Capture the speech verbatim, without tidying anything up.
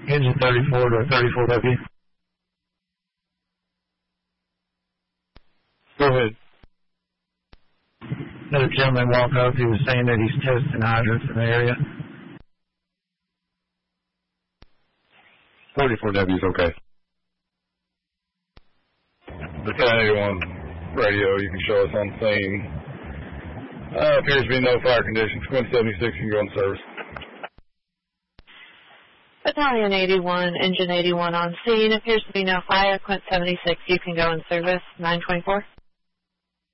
Engine thirty-four to thirty-four W. Go ahead. Another gentleman walked up. He was saying that he's testing hydrants in the area. thirty-four W is okay. The ten eighty-one radio, you can show us on scene. Uh, appears to be no fire conditions. Quint seventy-six, you can go on service. Battalion eighty-one, Engine eighty-one on scene. Appears to be no fire. Quint seventy-six, you can go in service. nine twenty-four.